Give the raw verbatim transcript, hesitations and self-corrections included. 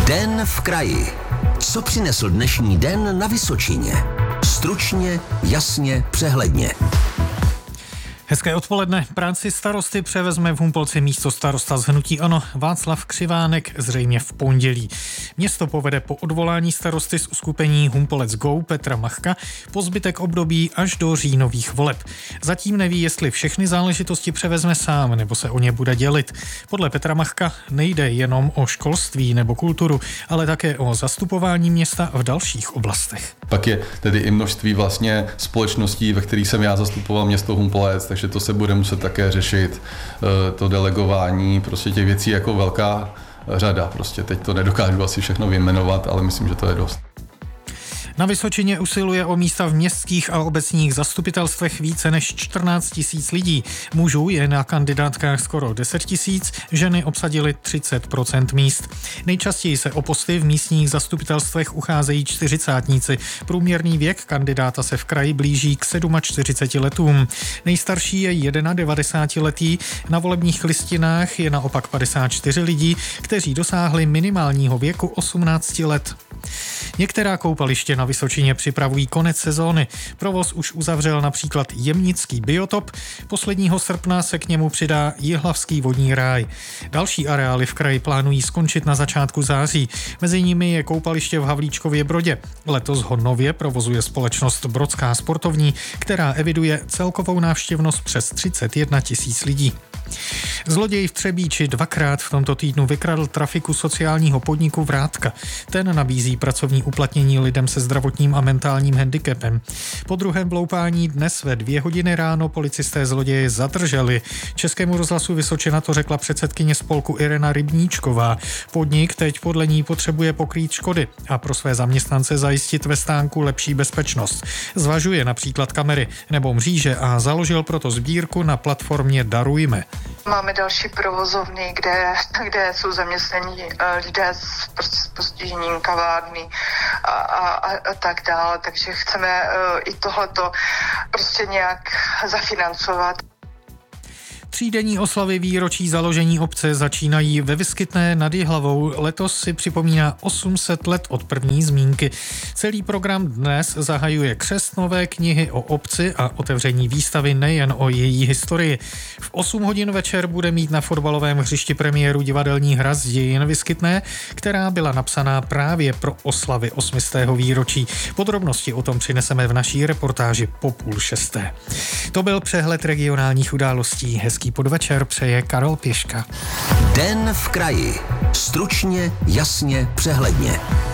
Den v kraji. Co přinesl dnešní den na Vysočině? Stručně, jasně, přehledně. Hezké odpoledne. Práci starosty převezme v Humpolci místo starosta z hnutí ANO Václav Křivánek zřejmě v pondělí. Město povede po odvolání starosty z uskupení Humpolec Go Petra Machka po zbytek období až do říjnových voleb. Zatím neví, jestli všechny záležitosti převezme sám nebo se o ně bude dělit. Podle Petra Machka nejde jenom o školství nebo kulturu, ale také o zastupování města v dalších oblastech. Pak je tedy i množství vlastně společností, ve kterých jsem já zastupoval město Humpolec, takže to se bude muset také řešit, to delegování, prostě těch věcí jako velká řada. Prostě teď to nedokážu asi všechno vyjmenovat, ale myslím, že to je dost. Na Vysočině usiluje o místa v městských a obecních zastupitelstvech více než čtrnáct tisíc lidí. Mužů je na kandidátkách skoro deset tisíc, ženy obsadily třicet procent míst. Nejčastěji se o posty v místních zastupitelstvech ucházejí čtyřicátníci. Průměrný věk kandidáta se v kraji blíží k čtyřiceti sedmi letům. Nejstarší je devadesátiletý, na volebních listinách je naopak padesát čtyři lidí, kteří dosáhli minimálního věku osmnáct let. Některá koupaliště na Vysočině připravují konec sezóny. Provoz už uzavřel například Jemnický biotop, posledního srpna se k němu přidá Jihlavský vodní ráj. Další areály v kraji plánují skončit na začátku září. Mezi nimi je koupaliště v Havlíčkově Brodě. Letos ho nově provozuje společnost Brodská sportovní, která eviduje celkovou návštěvnost přes třicet jedna tisíc lidí. Zloděj v Třebíči dvakrát v tomto týdnu vykradl trafiku sociálního podniku Vrátka. Ten nabízí pracovní uplatnění lidem se zdravotním a mentálním handicapem. Po druhém vloupání dnes ve dvě hodiny ráno policisté zloděje zadrželi. Českému rozhlasu Vysočina to řekla předsedkyně spolku Irena Rybníčková. Podnik teď podle ní potřebuje pokrýt škody a pro své zaměstnance zajistit ve stánku lepší bezpečnost. Zvažuje například kamery nebo mříže a založil proto sbírku na platformě Darujme. Máme další provozovny, kde, kde jsou zaměstnaní lidé s, prostě s postižením, kavárny a, a, a tak dále, takže chceme i tohleto prostě nějak zafinancovat. Třídenní oslavy výročí založení obce začínají ve Vyskytné nad Jihlavou. Letos si připomíná osm set let od první zmínky. Celý program dnes zahajuje křest nové knihy o obci a otevření výstavy nejen o její historii. V osm hodin večer bude mít na fotbalovém hřišti premiéru divadelní hra z dějin Vyskytné, která byla napsaná právě pro oslavy osmistého výročí. Podrobnosti o tom přineseme v naší reportáži po půl šesté. To byl přehled regionálních událostí. Hezký podvečer přeje Karol Pěška. Den v kraji. Stručně, jasně, přehledně.